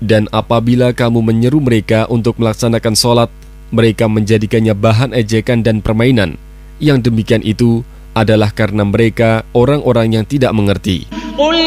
Dan apabila kamu menyeru mereka untuk melaksanakan sholat, mereka menjadikannya bahan ejekan dan permainan. Yang demikian itu adalah karena mereka orang-orang yang tidak mengerti.